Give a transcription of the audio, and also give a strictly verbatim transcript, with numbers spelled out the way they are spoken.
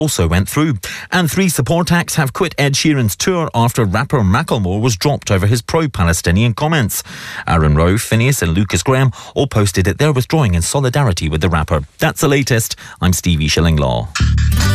also went through. And three support acts have quit Ed Sheeran's tour after rapper Macklemore was dropped over his pro-Palestinian comments. Aaron Rowe, Phineas and Lucas Graham all posted that they're withdrawing in solidarity with the rapper. That's the latest. I'm Stevie Shillinglaw.